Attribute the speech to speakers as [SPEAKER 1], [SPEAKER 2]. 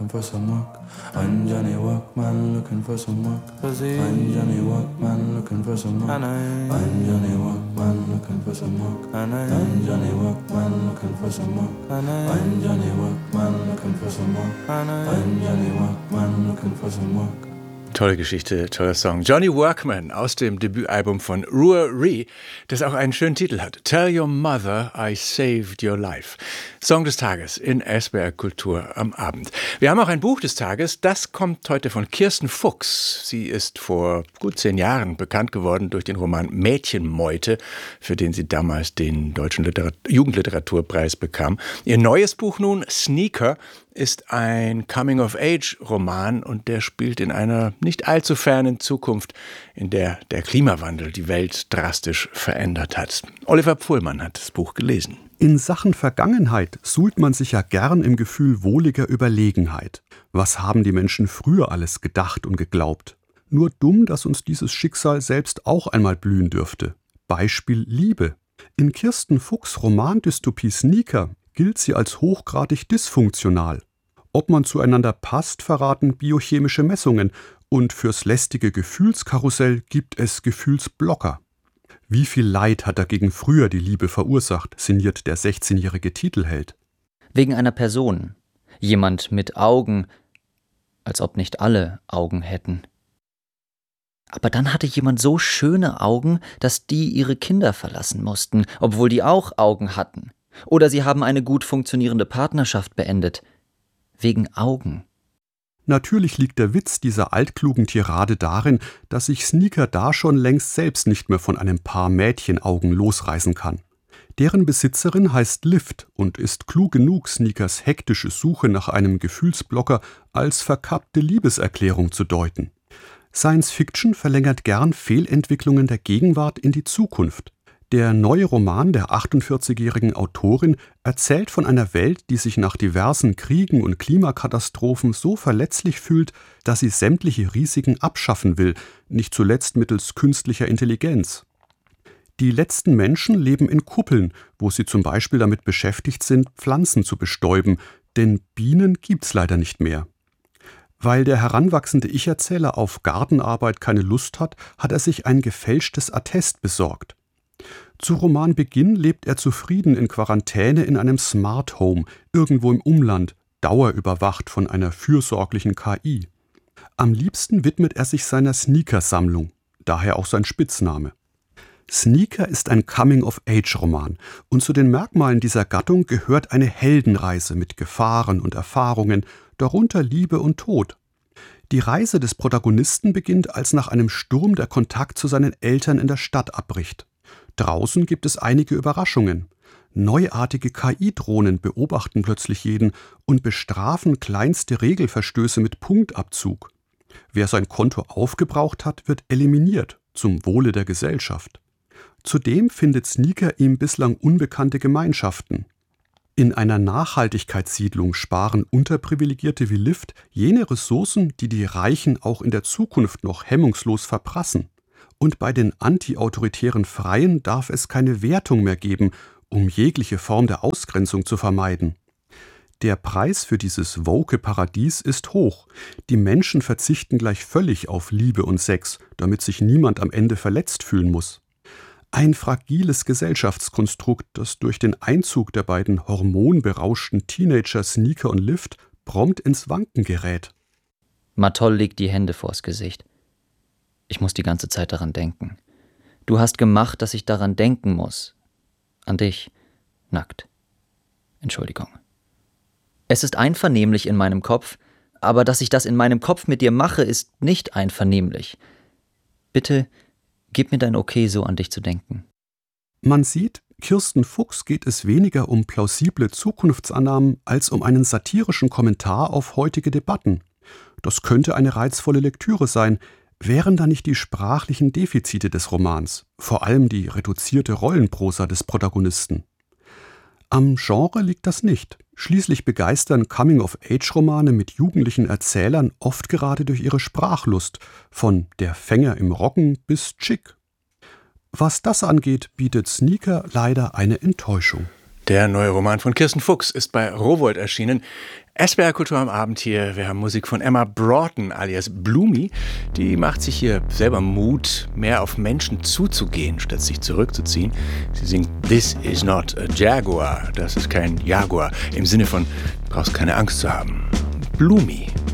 [SPEAKER 1] looking for some work. I'm Johnny Workman looking for some work. I'm Johnny Workman looking for some work. I'm Johnny Workman looking for some work. I'm Johnny Workman looking for some work. I'm Johnny Workman looking for some work. I'm Johnny Workman looking for some work.
[SPEAKER 2] Tolle Geschichte, toller Song. Johnny Workman aus dem Debütalbum von Rua Ree, das auch einen schönen Titel hat. Tell Your Mother I Saved Your Life. Song des Tages in SWR Kultur am Abend. Wir haben auch ein Buch des Tages, das kommt heute von Kirsten Fuchs. Sie ist vor gut 10 Jahren bekannt geworden durch den Roman Mädchenmeute, für den sie damals den Deutschen Jugendliteraturpreis bekam. Ihr neues Buch nun, Sneaker, ist ein Coming-of-Age-Roman und der spielt in einer nicht allzu fernen Zukunft, in der der Klimawandel die Welt drastisch verändert hat. Oliver Pfuhlmann hat das Buch gelesen.
[SPEAKER 3] In Sachen Vergangenheit suhlt man sich ja gern im Gefühl wohliger Überlegenheit. Was haben die Menschen früher alles gedacht und geglaubt? Nur dumm, dass uns dieses Schicksal selbst auch einmal blühen dürfte. Beispiel Liebe. In Kirsten Fuchs' Romandystopie Sneaker gilt sie als hochgradig dysfunktional. Ob man zueinander passt, verraten biochemische Messungen und fürs lästige Gefühlskarussell gibt es Gefühlsblocker. Wie viel Leid hat dagegen früher die Liebe verursacht, sinniert der 16-jährige Titelheld.
[SPEAKER 4] Wegen einer Person. Jemand mit Augen, als ob nicht alle Augen hätten. Aber dann hatte jemand so schöne Augen, dass die ihre Kinder verlassen mussten, obwohl die auch Augen hatten. Oder sie haben eine gut funktionierende Partnerschaft beendet. Wegen Augen.
[SPEAKER 3] Natürlich liegt der Witz dieser altklugen Tirade darin, dass sich Sneaker da schon längst selbst nicht mehr von einem Paar Mädchenaugen losreißen kann. Deren Besitzerin heißt Lift und ist klug genug, Sneakers hektische Suche nach einem Gefühlsblocker als verkappte Liebeserklärung zu deuten. Science Fiction verlängert gern Fehlentwicklungen der Gegenwart in die Zukunft. Der neue Roman der 48-jährigen Autorin erzählt von einer Welt, die sich nach diversen Kriegen und Klimakatastrophen so verletzlich fühlt, dass sie sämtliche Risiken abschaffen will, nicht zuletzt mittels künstlicher Intelligenz. Die letzten Menschen leben in Kuppeln, wo sie zum Beispiel damit beschäftigt sind, Pflanzen zu bestäuben, denn Bienen gibt's leider nicht mehr. Weil der heranwachsende Ich-Erzähler auf Gartenarbeit keine Lust hat, hat er sich ein gefälschtes Attest besorgt. Zu Romanbeginn lebt er zufrieden in Quarantäne in einem Smart Home, irgendwo im Umland, dauerüberwacht von einer fürsorglichen KI. Am liebsten widmet er sich seiner Sneaker-Sammlung, daher auch sein Spitzname. Sneaker ist ein Coming-of-Age-Roman und zu den Merkmalen dieser Gattung gehört eine Heldenreise mit Gefahren und Erfahrungen, darunter Liebe und Tod. Die Reise des Protagonisten beginnt, als nach einem Sturm der Kontakt zu seinen Eltern in der Stadt abbricht. Draußen gibt es einige Überraschungen. Neuartige KI-Drohnen beobachten plötzlich jeden und bestrafen kleinste Regelverstöße mit Punktabzug. Wer sein Konto aufgebraucht hat, wird eliminiert, zum Wohle der Gesellschaft. Zudem findet Sneaker ihm bislang unbekannte Gemeinschaften. In einer Nachhaltigkeitssiedlung sparen Unterprivilegierte wie Lift jene Ressourcen, die die Reichen auch in der Zukunft noch hemmungslos verprassen. Und bei den antiautoritären Freien darf es keine Wertung mehr geben, um jegliche Form der Ausgrenzung zu vermeiden. Der Preis für dieses woke Paradies ist hoch. Die Menschen verzichten gleich völlig auf Liebe und Sex, damit sich niemand am Ende verletzt fühlen muss. Ein fragiles Gesellschaftskonstrukt, das durch den Einzug der beiden hormonberauschten Teenager Sneaker und Lift prompt ins Wanken gerät.
[SPEAKER 4] Matoll legt die Hände vors Gesicht. Ich muss die ganze Zeit daran denken. Du hast gemacht, dass ich daran denken muss. An dich. Nackt. Entschuldigung. Es ist einvernehmlich in meinem Kopf, aber dass ich das in meinem Kopf mit dir mache, ist nicht einvernehmlich. Bitte, gib mir dein Okay, so an dich zu denken.
[SPEAKER 3] Man sieht, Kirsten Fuchs geht es weniger um plausible Zukunftsannahmen als um einen satirischen Kommentar auf heutige Debatten. Das könnte eine reizvolle Lektüre sein, wären da nicht die sprachlichen Defizite des Romans, vor allem die reduzierte Rollenprosa des Protagonisten. Am Genre liegt das nicht. Schließlich begeistern Coming-of-Age-Romane mit jugendlichen Erzählern oft gerade durch ihre Sprachlust, von Der Fänger im Roggen bis Chick. Was das angeht, bietet Sneaker leider eine Enttäuschung.
[SPEAKER 2] Der neue Roman von Kirsten Fuchs ist bei Rowohlt erschienen. SWR Kultur am Abend hier. Wir haben Musik von Emma Broughton alias Blumi. Die macht sich hier selber Mut, mehr auf Menschen zuzugehen, statt sich zurückzuziehen. Sie singt This is not a Jaguar. Das ist kein Jaguar. Im Sinne von, brauchst keine Angst zu haben. Blumi.